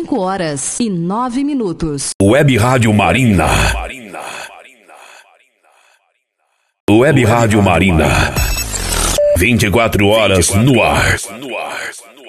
5h09. Web Rádio Marina. Web Rádio Marina. 24 horas no ar.